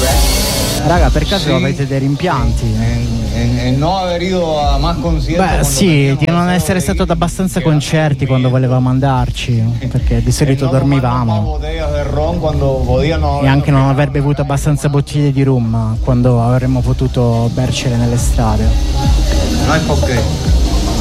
Raga, per caso avete dei rimpianti? No aver ido a más conciertos. Beh sì, di non essere stato ad abbastanza concerti quando volevamo andarci, perché di solito dormivamo, e anche non aver bevuto abbastanza bottiglie di rum quando avremmo potuto bercele nelle strade. No hay por qué.